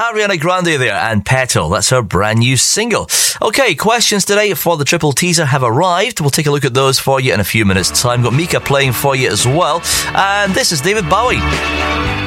Ariana Grande there and Petal. That's her brand new single. Okay, questions today for the Triple Teaser have arrived. We'll take a look at those for you in a few minutes' time. Got Mika playing for you as well. And this is David Bowie.